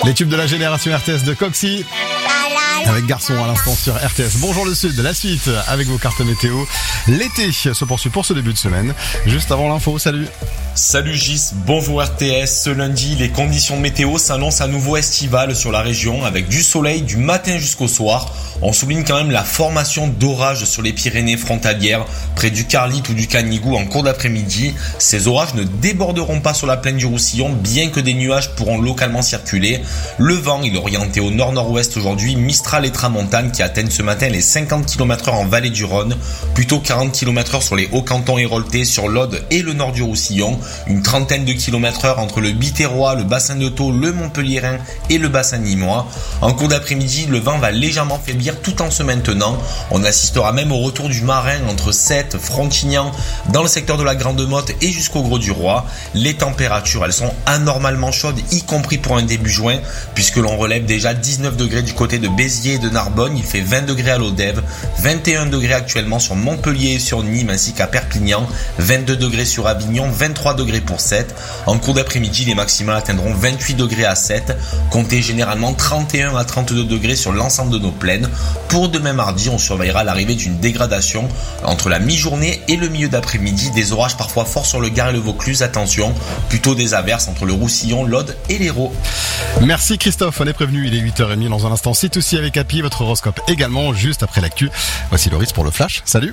Les tubes de la génération RTS de Coxy. Avec Garçon à l'instant sur RTS. Bonjour le Sud, la suite avec vos cartes météo. L'été se poursuit pour ce début de semaine. Juste avant l'info, salut. Salut Gis, bonjour RTS. Ce lundi, les conditions de météo s'annoncent à nouveau estivales sur la région avec du soleil du matin jusqu'au soir. On souligne quand même la formation d'orages sur les Pyrénées frontalières, près du Carlite ou du Canigou en cours d'après-midi. Ces orages ne déborderont pas sur la plaine du Roussillon, bien que des nuages pourront localement circuler. Le vent, il est orienté au nord-nord-ouest aujourd'hui, Mistral et Tramontane qui atteignent ce matin les 50 km/h en vallée du Rhône, plutôt 40 km/h sur les Hauts-Cantons héroltais, sur l'Aude et le nord du Roussillon. Une trentaine de km/h entre le Biterrois, le bassin de Thau, le Montpelliérain et le bassin nîmois. En cours d'après-midi, le vent va légèrement faiblir tout en se maintenant. On assistera même au retour du marin entre Sète, Frontignan, dans le secteur de la Grande Motte et jusqu'au Gros du Roi. Les températures, elles sont anormalement chaudes, y compris pour un début juin, puisque l'on relève déjà 19 degrés du côté de Béziers et de Narbonne. Il fait 20 degrés à l'Odève, 21 degrés actuellement sur Montpellier et sur Nîmes ainsi qu'à Perpignan, 22 degrés sur Avignon, 23 degrés pour Sète. En cours d'après-midi, les maximales atteindront 28 degrés à Sète. Comptez généralement 31 à 32 degrés sur l'ensemble de nos plaines. Pour demain mardi, on surveillera l'arrivée d'une dégradation entre la mi-journée et le milieu d'après-midi. Des orages parfois forts sur le Gard et le Vaucluse. Attention, plutôt des averses entre le Roussillon, l'Aude et l'Hérault. Merci Christophe, on est prévenu, il est 8h30 dans un instant. C'est aussi avec Happy, votre horoscope également, juste après l'actu. Voici Loris pour le Flash, salut.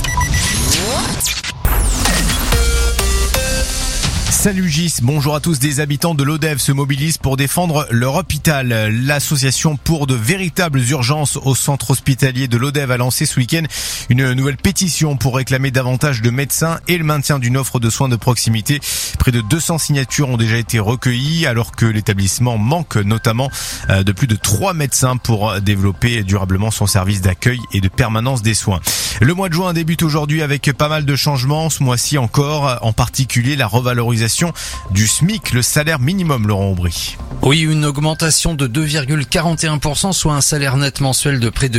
Salut Gis, bonjour à tous. Des habitants de l'Odève se mobilisent pour défendre leur hôpital. L'association pour de véritables urgences au centre hospitalier de l'Odève a lancé ce week-end une nouvelle pétition pour réclamer davantage de médecins et le maintien d'une offre de soins de proximité. Près de 200 signatures ont déjà été recueillies alors que l'établissement manque notamment de plus de 3 médecins pour développer durablement son service d'accueil et de permanence des soins. Le mois de juin débute aujourd'hui avec pas mal de changements. Ce mois-ci encore, en particulier la revalorisation du SMIC, le salaire minimum, Laurent Aubry. Oui, une augmentation de 2,41%, soit un salaire net mensuel de près de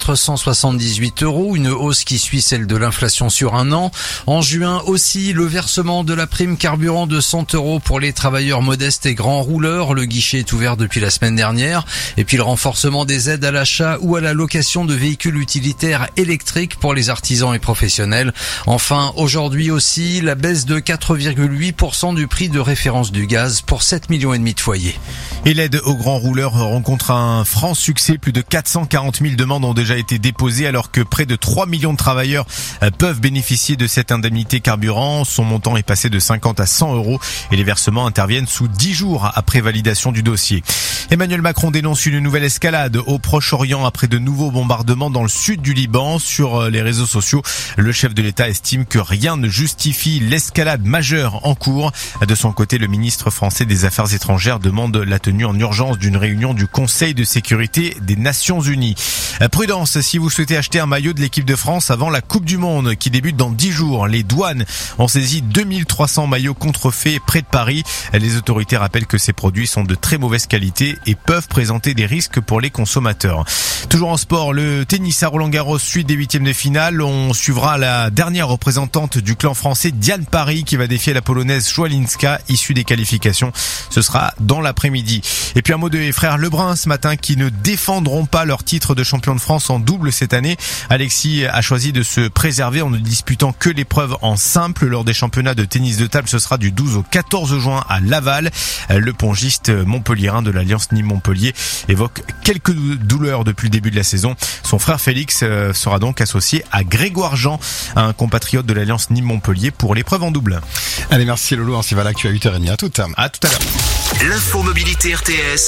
1478 €, une hausse qui suit celle de l'inflation sur un an. En juin aussi, le versement de la prime carburant de 100 € pour les travailleurs modestes et grands rouleurs. Le guichet est ouvert depuis la semaine dernière. Et puis le renforcement des aides à l'achat ou à la location de véhicules utilitaires électriques pour les artisans et professionnels. Enfin, aujourd'hui aussi, la baisse de 4,8% du prix de référence du gaz pour 7,5 millions de foyers. Et l'aide aux grands rouleurs rencontre un franc succès. Plus de 440 000 demandes ont déjà été déposées alors que près de 3 millions de travailleurs peuvent bénéficier de cette indemnité carburant. Son montant est passé de 50 à 100 € et les versements interviennent sous 10 jours après validation du dossier. Emmanuel Macron dénonce une nouvelle escalade au Proche-Orient après de nouveaux bombardements dans le sud du Liban. Sur les réseaux sociaux, le chef de l'État estime que rien ne justifie l'escalade majeure en cours. De son côté, le ministre français des Affaires étrangères demande la tenue en urgence d'une réunion du Conseil de sécurité des Nations Unies. Prudence si vous souhaitez acheter un maillot de l'équipe de France avant la Coupe du Monde qui débute dans 10 jours. Les douanes ont saisi 2300 maillots contrefaits près de Paris. Les autorités rappellent que ces produits sont de très mauvaise qualité et peuvent présenter des risques pour les consommateurs. Toujours en sport, le tennis à Roland-Garros, suite des 8e de finale. On suivra la dernière représentante du clan français, Diane Parry, qui va défier la polonaise Swalinska, issue des qualifications. Ce sera dans l'après-midi. Et puis un mot des frères Lebrun ce matin qui ne défendront pas leur titre de champion de France en double cette année. Alexis a choisi de se préserver en ne disputant que l'épreuve en simple lors des championnats de tennis de table. Ce sera du 12 au 14 juin à Laval. Le pongiste montpelliérain de l'Alliance Nîmes-Montpellier évoque quelques douleurs depuis le début de la saison. Son frère Félix sera donc associé à Grégoire Jean, un compatriote de l'Alliance Nîmes-Montpellier pour l'épreuve en double. Allez, merci Lolo, ainsi va l'actu à 8h30. À tout à l'heure. L'infomobilité RTS.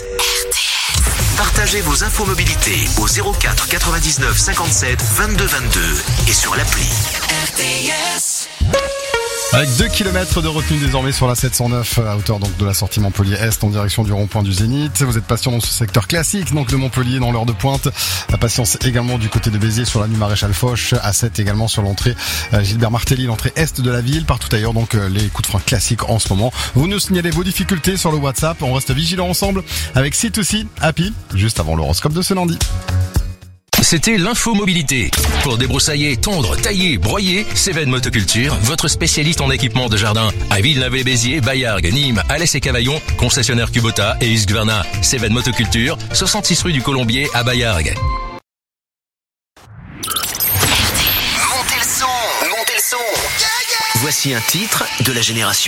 Partagez vos infomobilités au 04 99 57 22 22 et sur l'appli RTS. Avec 2 km de retenue désormais sur la 709 à hauteur donc de la sortie Montpellier-Est en direction du rond-point du Zénith. Vous êtes patient dans ce secteur classique donc de Montpellier dans l'heure de pointe. La patience également du côté de Béziers sur l'avenue Maréchal Foch, à 7 également sur l'entrée Gilbert Martelly, l'entrée est de la ville. Partout ailleurs donc les coups de frein classiques en ce moment. Vous nous signalez vos difficultés sur le WhatsApp. On reste vigilants ensemble avec C2C Happy juste avant l'horoscope de ce lundi. C'était l'info mobilité. Pour débroussailler, tondre, tailler, broyer, Cévennes Motoculture, votre spécialiste en équipement de jardin. À Villeneuve-les-Béziers, Baillargues, Nîmes, Alès et Cavaillon, concessionnaire Kubota et Husqvarna. Cévennes Motoculture, 66 rue du Colombier à Baillargues. Montez le son. Voici un titre de la génération